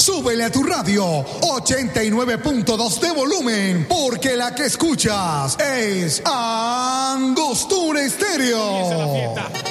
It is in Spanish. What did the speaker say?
súbele a tu radio 89.2 de volumen, porque la que escuchas es Angostura Estéreo.